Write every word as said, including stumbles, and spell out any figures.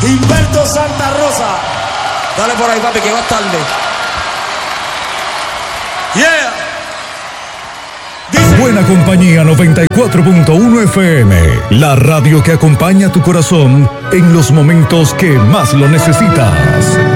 Gilberto Santa Rosa. Dale por ahí, papi, que vas tarde. Yeah. Dice... Buena Compañía noventa y cuatro punto uno F M, la radio que acompaña tu corazón en los momentos que más lo necesitas.